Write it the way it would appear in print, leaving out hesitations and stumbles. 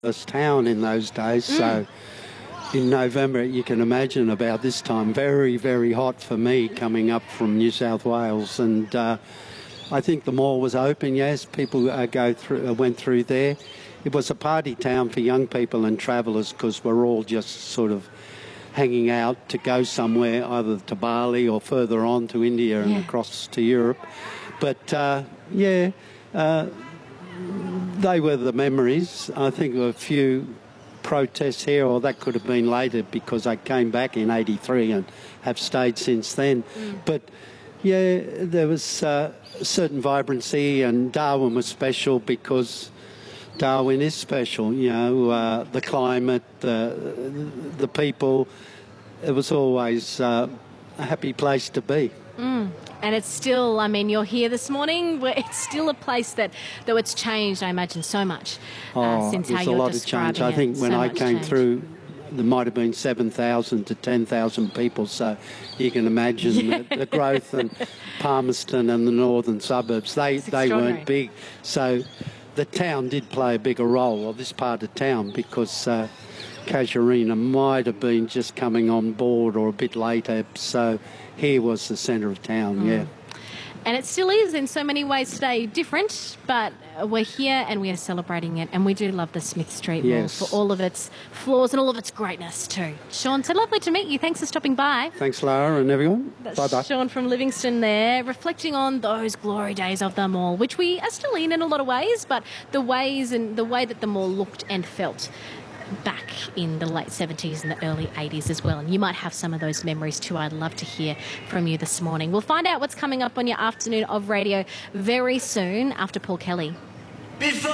this town in those days. So in November, you can imagine about this time, very, very hot for me coming up from New South Wales. And I think the mall was open, yes. People went through there. It was a party town for young people and travellers because we're all just sort of hanging out to go somewhere, either to Bali or further on to India and across to Europe. But, they were the memories. I think there were a few protests here, or that could have been later because I came back in 83 and have stayed since then. But, there was certain vibrancy, and Darwin was special because Darwin is special, the climate, the people. It was always a happy place to be. And it's still, I mean, you're here this morning, where it's still a place that, though it's changed, I imagine, so much since how you're describing it. There's a lot of change. I think when I came through, there might have been 7,000 to 10,000 people, so you can imagine the growth. And Palmerston and the northern suburbs, they weren't big. So the town did play a bigger role, or this part of town, because Casuarina might have been just coming on board or a bit later. So here was the centre of town, And it still is in so many ways today, different, but we're here and we are celebrating it, and we do love the Smith Street Mall for all of its flaws and all of its greatness too. Sean, so lovely to meet you. Thanks for stopping by. Thanks, Lara, and everyone. Bye-bye. Sean from Livingston there, reflecting on those glory days of the mall, which we are still in a lot of ways, but the ways and the way that the mall looked and felt back in the late 70s and the early 80s as well. And you might have some of those memories too. I'd love to hear from you this morning. We'll find out what's coming up on your afternoon of radio very soon after Paul Kelly.